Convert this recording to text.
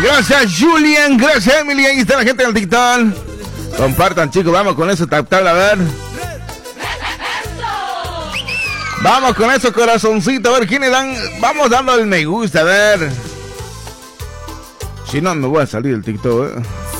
Gracias, Julian. Gracias, Emily. Ahí está la gente del TikTok. Compartan, chicos. Vamos con eso, tap, a ver. Vamos con eso, corazoncito. A ver, ¿quiénes dan? Vamos dando el me gusta, a ver. Si no, me voy a salir del TikTok,